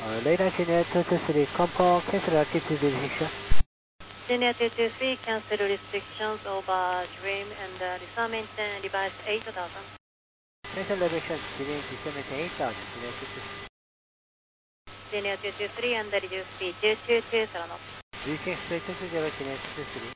Radar Senior 223, compound cancel altitude restriction. Senior 223, cancel restrictions over Dream and resume maintain revised 8000. Cancel reduction, Dream resume maintain 8000, Senior 223. Senior 223 and reduce speed 222 knots. Reaching straight to 0, Senior 223.